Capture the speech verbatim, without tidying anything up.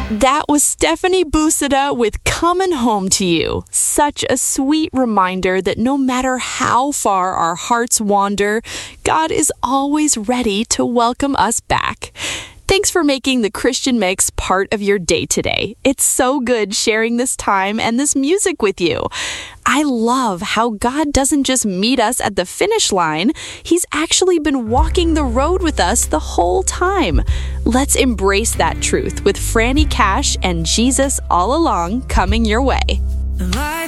That was Stephanie Busada with Coming Home to You. Such a sweet reminder that no matter how far our hearts wander, God is always ready to welcome us back. Thanks for making the Christian Mix part of your day today. It's so good sharing this time and this music with you. I love how God doesn't just meet us at the finish line. He's actually been walking the road with us the whole time. Let's embrace that truth with Franny Cash and Jesus All Along coming your way. Life